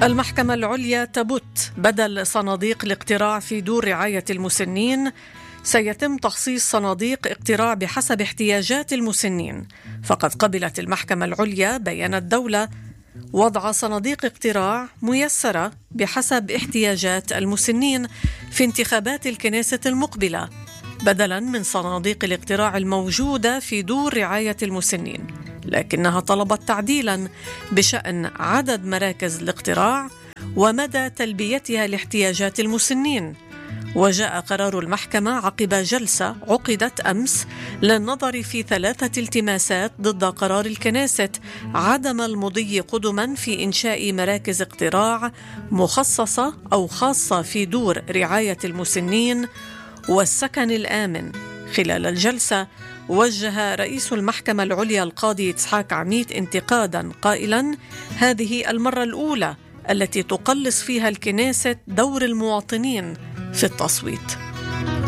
المحكمة العليا تبت بدل صناديق الاقتراع في دور رعاية المسنين سيتم تخصيص صناديق اقتراع بحسب احتياجات المسنين. فقد قبلت المحكمة العليا بيان الدولة وضع صناديق اقتراع ميسرة بحسب احتياجات المسنين في انتخابات الكنيسة المقبلة، بدلاً من صناديق الاقتراع الموجودة في دور رعاية المسنين، لكنها طلبت تعديلاً بشأن عدد مراكز الاقتراع ومدى تلبيتها لاحتياجات المسنين. وجاء قرار المحكمة عقب جلسة عقدت أمس للنظر في 3 التماسات ضد قرار الكنيسة عدم المضي قدما في إنشاء مراكز اقتراع مخصصة أو خاصة في دور رعاية المسنين والسكن الآمن. خلال الجلسة وجه رئيس المحكمة العليا القاضي إسحاق عميد انتقادا قائلا: هذه المرة الأولى التي تقلص فيها الكنيسة دور المواطنين في التصويت.